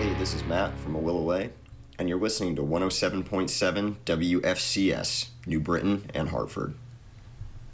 Hey, this is Matt from A Will Away, and you're listening to 107.7 WFCS, New Britain and Hartford.